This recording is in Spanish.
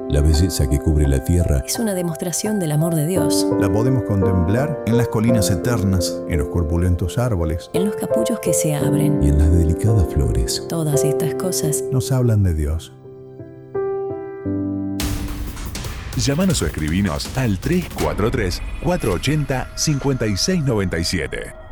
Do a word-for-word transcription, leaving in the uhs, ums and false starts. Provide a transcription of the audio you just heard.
La belleza que cubre la tierra es una demostración del amor de Dios. La podemos contemplar en las colinas eternas, en los corpulentos árboles, en los capullos que se abren y en las delicadas flores. Todas estas cosas nos hablan de Dios. Llámanos o escribinos al tres cuatro tres, cuatro ocho cero, cinco seis nueve siete.